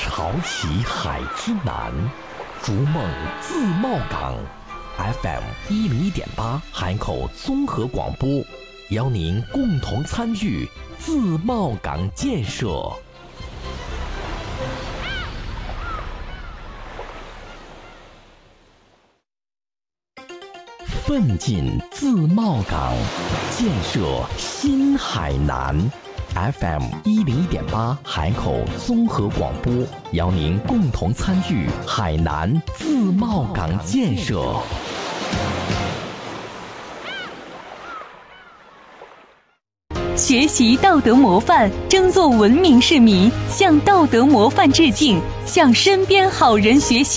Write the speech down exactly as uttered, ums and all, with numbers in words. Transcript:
潮起海之南，逐梦自贸港。F M 一零一点八海口综合广播，邀您共同参与自贸港建设。奋进自贸港，建设新海南。F M 一零一点八海口综合广播，邀您共同参与海南自贸港建设。 学习道德模范，争做文明市民，向道德模范致敬，向身边好人学习。